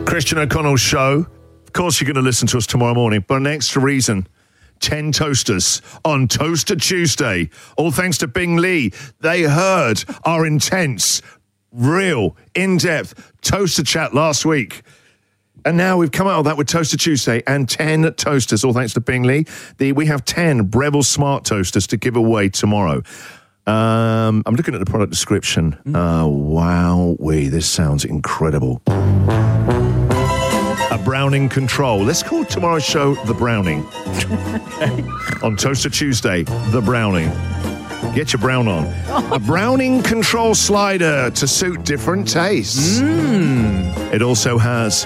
Christian O'Connell's show. Of course, you're going to listen to us tomorrow morning, but an extra reason. 10 toasters on Toaster Tuesday. All thanks to Bing Lee. They heard our intense, real, in-depth toaster chat last week. And now we've come out of that with Toaster Tuesday and 10 toasters, all thanks to Bing Lee. We have 10 Breville Smart Toasters to give away tomorrow. I'm looking at the product description. Wowee, this sounds incredible. A Browning control. Let's call tomorrow's show The Browning. On Toaster Tuesday, The Browning. Get your brown on. A Browning control slider to suit different tastes. It also has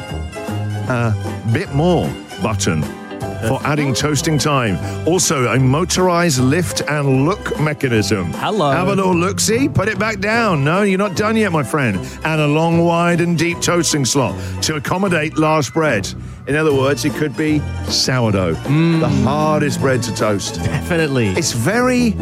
a bit more button for adding toasting time. Also, a motorized lift and look mechanism. Hello. Have a little look-see, put it back down. No, you're not done yet, my friend. And a long, wide and deep toasting slot to accommodate large bread. In other words, it could be sourdough. The hardest bread to toast. Definitely. It's very...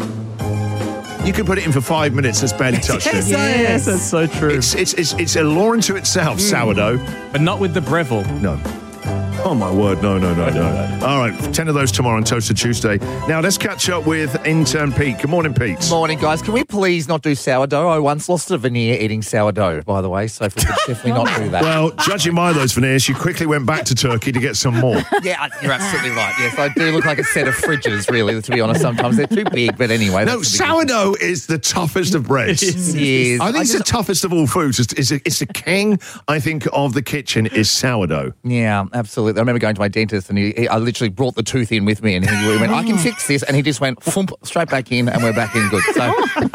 You can put it in for 5 minutes, it's barely touched it. Yes, that's so true. It's a law unto itself, sourdough. But not with the Breville. No. Oh, my word. No. All right, 10 of those tomorrow on Toaster Tuesday. Now, let's catch up with intern Pete. Good morning, Pete. Morning, guys. Can we please not do sourdough? I once lost a veneer eating sourdough, by the way, so if we could definitely not do that. Well, judging by those veneers, you quickly went back to Turkey to get some more. Yeah, you're absolutely right. Yes, I do look like a set of fridges, really, to be honest. Sometimes they're too big, but anyway. No, sourdough is the toughest of breads. Yes. I think it's the toughest of all foods. It's the king, I think, of the kitchen is sourdough. Yeah, absolutely. I remember going to my dentist and I literally brought the tooth in with me and he went, I can fix this. And he just went, thump, straight back in and we're back in good. So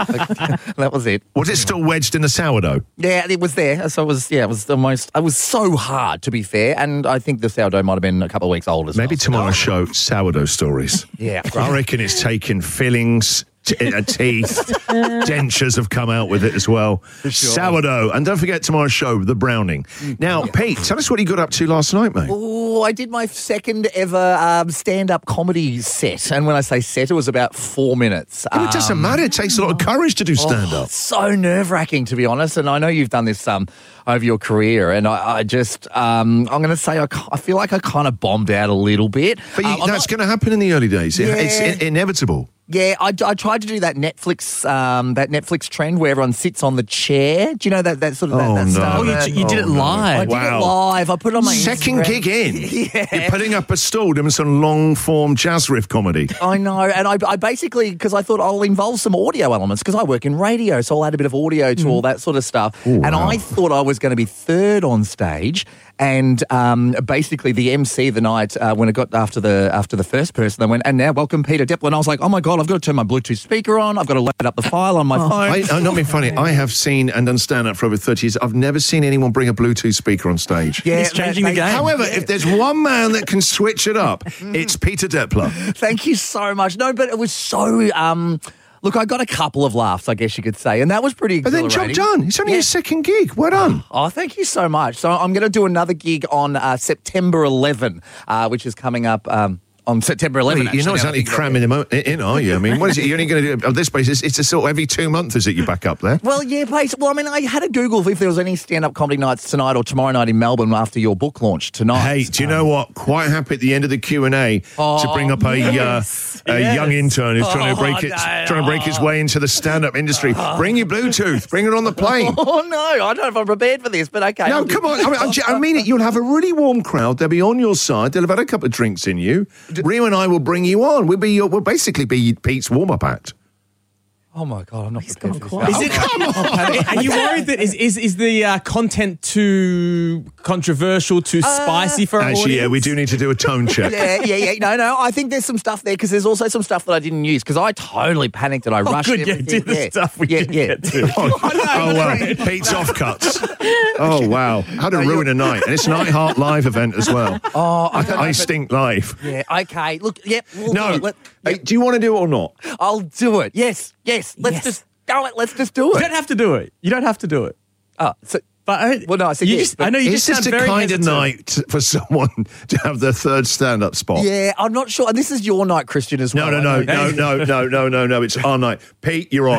that was it. Was it still wedged in the sourdough? Yeah, it was there. So it was so hard, to be fair. And I think the sourdough might have been a couple of weeks old as well. Maybe tomorrow's show, sourdough stories. Yeah. I reckon it's taken fillings, teeth, dentures have come out with it as well. Sure. Sourdough. And don't forget tomorrow's show, The Browning. Now, Pete, tell us what you got up to last night, mate. Oh, I did my second ever stand-up comedy set. And when I say set, it was about 4 minutes. It doesn't matter. It takes a lot of courage to do stand-up. So nerve-wracking, to be honest. And I know you've done this over your career. And I'm going to say I feel like I kind of bombed out a little bit. But that's going to happen in the early days. Yeah. It's inevitable. Yeah, I tried to do that Netflix trend where everyone sits on the chair. Do you know that sort of that stuff? Oh, you did it live. I did it live. I put it on my second Instagram. gig in. Yeah. You're putting up a stall doing some long-form jazz riff comedy. I know, and I basically, because I thought I'll involve some audio elements, because I work in radio, so I'll add a bit of audio to all that sort of stuff. Ooh, and wow. I thought I was going to be third on stage. And basically the MC the night, when it got after the first person, they went, and now welcome Peter Deppler. And I was like, oh my God, I've got to turn my Bluetooth speaker on. I've got to load up the file on my phone. I'm not being funny. I have seen and done stand-up for over 30 years. I've never seen anyone bring a Bluetooth speaker on stage. Yeah, it's changing the game. However, if there's one man that can switch it up, it's Peter Deppler. Thank you so much. No, but it was so... Look, I got a couple of laughs, I guess you could say, and that was pretty But then exhilarating. job done. It's only your second gig. Well done. Oh, thank you so much. So I'm going to do another gig on September 11, which is coming up on September 11. Well, you're not exactly cramming them in, are you? I mean, what is it? You're only going to do on this basis? It's a sort of every 2 months, is it? You back up there? Well, yeah, basically. Well, I mean, I had a Google if there was any stand-up comedy nights tonight or tomorrow night in Melbourne after your book launch tonight. Hey, do you know what? Quite happy at the end of the Q&A to bring up a young intern who's trying to break his way into the stand-up industry. Bring your Bluetooth. Bring it on the plane. Oh no, I don't know if I'm prepared for this, but okay. No, come on. I mean it. You'll have a really warm crowd. They'll be on your side. They'll have had a couple of drinks in you. Rio and I will bring you on. We'll basically be Pete's warm-up act. Oh my God, I'm not prepared for Is this. it? Come on. Are you worried that is the content too controversial, too spicy for our Actually, audience? yeah, we do need to do a tone check. Yeah. No. I think there's some stuff there because there's also some stuff that I didn't use because I totally panicked and I rushed good, yeah, everything. do the stuff we didn't get to. Oh, wow. Pete's offcuts. Oh, wow. How to ruin a night. And it's an iHeart Live event as well. Oh, I stink live. Yeah, okay. Look, yep. No. Do you want to do it or not? I'll do it. Yes. Let's just go it. Let's just do You it. don't have to do it. You don't have to do it. Oh, so, But well, no, I said you yes, just, I know you Is just this sound the very kind hesitant. of night for someone to have their third stand-up spot? yeah, I'm not sure. And this is your night, Christian, as well. No. It's our night. Pete, you're on.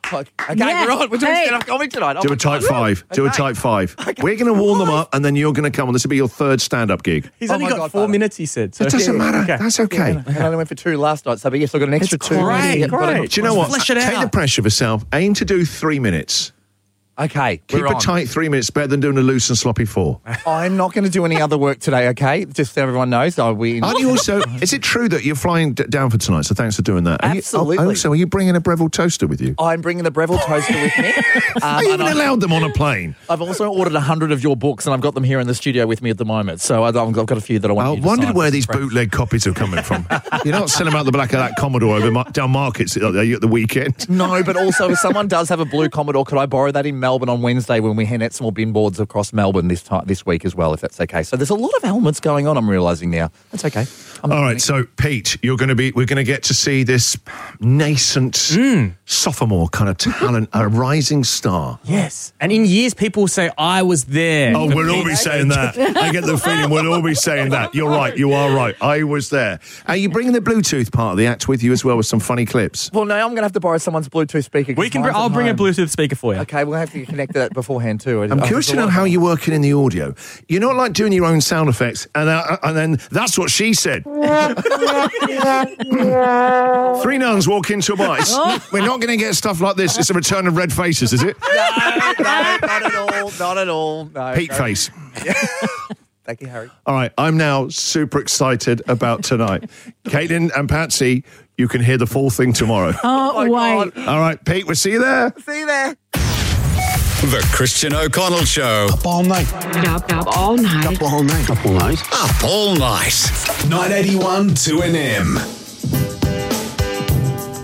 Okay, Yeah. we're on. We're doing Hey. stand-up comedy tonight. Oh Do my a type God. 5. Do a Okay. type 5. We're going to warm them up, and then you're going to come on. This will be your third stand-up gig. He's Oh only my got God, 4 Father. minutes, he said. So It doesn't matter. Okay. That's okay. I only went for 2 last night, so but yes, I've got an extra 2. great, Yeah, great. Do you know what? Flesh it Take out. the pressure off yourself. Aim to do 3 minutes. Okay, Keep we're a on. tight 3 minutes. Better than doing a loose and sloppy 4. I'm not going to do any other work today, okay? Just so everyone knows. Aren't you also? Is it true that you're flying down for tonight? So thanks for doing that. Absolutely. Also, are you bringing a Breville toaster with you? I'm bringing the Breville toaster with me. Are you and even allowed them on a plane? I've also ordered 100 of your books, and I've got them here in the studio with me at the moment. So I've got a few that I want I you to wondered sign. where these bootleg copies are coming from. You're not selling them out the back of that Commodore over down markets at the weekend. No, but also if someone does have a blue Commodore, could I borrow that in Melbourne on Wednesday when we hand out some more bin boards across Melbourne this week as well, if that's okay. So there's a lot of elements going on, I'm realising now. That's okay. All right, so Pete, we're going to get to see this nascent sophomore kind of talent, a rising star. Yes. And in years, people will say, I was there. Oh, we'll all be saying that. I get the feeling we'll all be saying that. You're right. You are right. I was there. Are you bringing the Bluetooth part of the act with you as well with some funny clips? Well, no, I'm going to have to borrow someone's Bluetooth speaker. 'cause mine's I'll at bring a home. Bluetooth speaker for you. Okay, we'll have to connect that beforehand too. I'm curious to know how you're working in the audio. You're not like doing your own sound effects, and then that's what she said. 3 nuns walk into a bar. We're not going to get stuff like this. It's a return of red faces, is it? No, not at all. Not at all. No, Pete no. face. Thank you, Harry. All right, I'm now super excited about tonight. Caitlin and Patsy, you can hear the full thing tomorrow. Oh, wait. All right, Pete, we'll see you there. See you there. The Christian O'Connell Show. Up all night. Up all night. Up all night. Up all night. Up all night. 981 2NM.